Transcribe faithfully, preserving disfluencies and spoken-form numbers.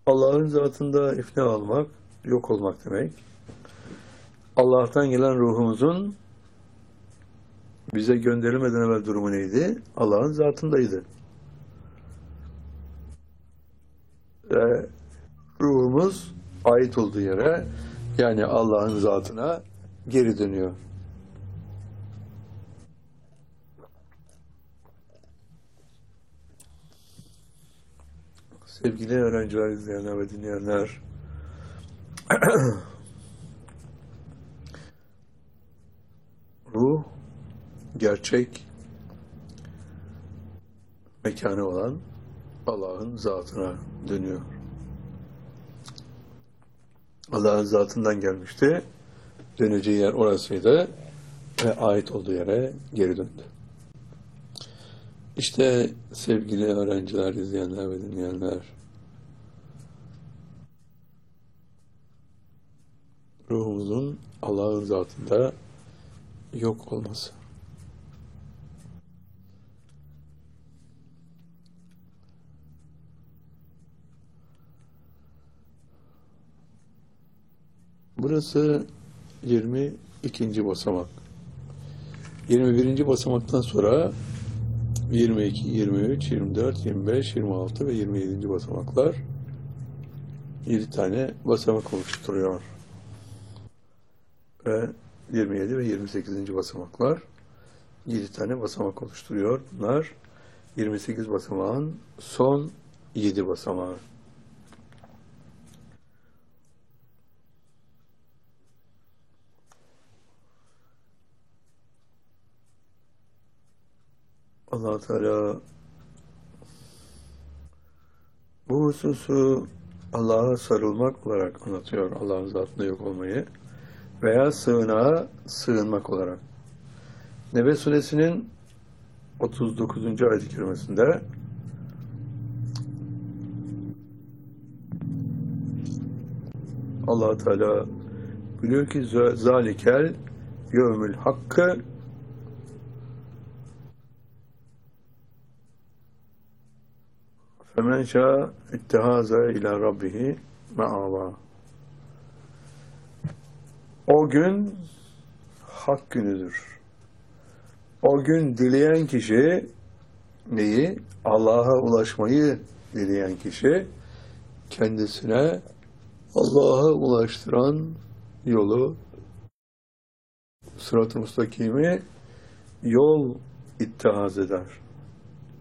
Allah'ın zatında ifna olmak, yok olmak demek. Allah'tan gelen ruhumuzun bize gönderilmeden evvel durumu neydi? Allah'ın zatındaydı. Ve ruhumuz ait olduğu yere, yani Allah'ın zatına geri dönüyor. Sevgili öğrenciler, izleyenler ve dinleyenler, ruh, gerçek mekanı olan Allah'ın zatına dönüyor. Allah'ın zatından gelmişti, döneceği yer orasıydı ve ait olduğu yere geri döndü. İşte sevgili öğrenciler, izleyenler ve dinleyenler, ruhumuzun Allah'ın zatında yok olması. Burası yirmi ikinci basamak. yirmi birinci basamaktan sonra yirmi iki, yirmi üç, yirmi dört, yirmi beş, yirmi altı ve yirmi yedinci basamaklar yedi tane basamak oluşturuyor. Ve yirmi yedi ve yirmi sekizinci basamaklar yedi tane basamak oluşturuyor. Bunlar yirmi sekiz basamağın son yedi basamağı. Allah Teala bu hususu Allah'a sarılmak olarak anlatıyor, Allah'ın zatında yok olmayı veya sığınağa sığınmak olarak. Nebe suresinin otuz dokuzuncu ayet-i kerimesinde Allah Teala biliyor ki zalikel yevmül hakkı femen şâ ittehaze ila rabbihi me'ava. O gün hak günüdür. O gün dileyen kişi neyi? Allah'a ulaşmayı dileyen kişi kendisine Allah'a ulaştıran yolu, sırat-ı müstakimi yol ittihaz eder.